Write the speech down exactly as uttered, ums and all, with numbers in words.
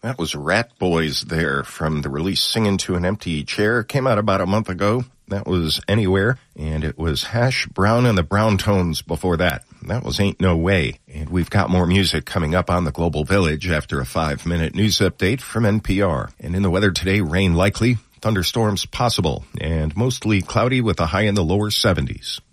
That was Rat Boys there from the release Singing to an Empty Chair. Came out about a month ago. That was Anywhere. And it was Hash Brown and the Brown Tones before that. That was Ain't No Way. And we've got more music coming up on the Global Village after a five-minute news update from N P R. And in the weather today, rain likely, thunderstorms possible, and mostly cloudy with a high in the lower seventies.